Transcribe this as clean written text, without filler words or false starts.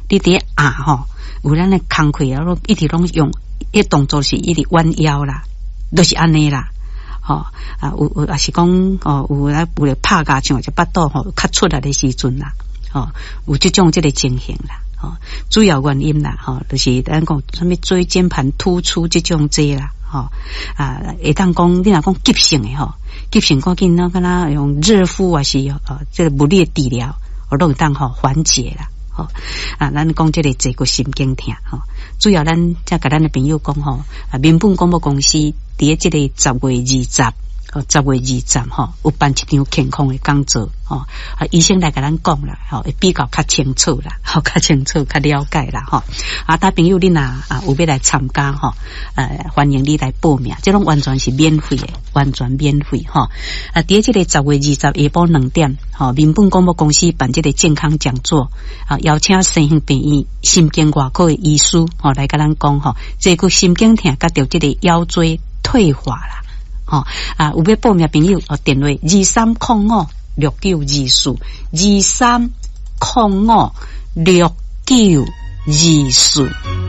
你伫吼，有咱的工课啊，一直拢用，一动作是一直弯腰啦，都是安尼啦。有也是讲有来拍架唱就巴肚较出来的时阵啦，有这种这个情形啦。主要原因啦，就是咱讲什么椎间盘突出这种啦，会当讲你若讲急性的急性赶紧那用热敷还是这个物理治疗，都会当缓解啦。咱讲这个坐骨神经痛主要咱再甲咱的朋友讲民本广播公司伫这个10月20有办一场健康的讲座医生来甲咱讲啦会比较较清楚啦较清楚较了解啦大朋友你若有要来参加欢迎你来报名，这种完全是免费的，完全免费伫这个10月20下晡2点民本广播公司办这个健康讲座邀请生形病院神经外科的医师来甲咱讲这个神经痛甲着这个腰椎退化啦有要报名朋友电话2305692423056924。